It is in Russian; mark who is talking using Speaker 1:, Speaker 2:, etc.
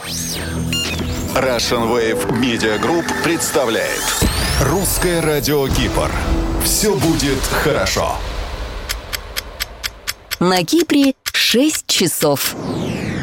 Speaker 1: Russian Wave Media Group представляет Русское радио Кипр. Все будет хорошо.
Speaker 2: На Кипре 6 часов.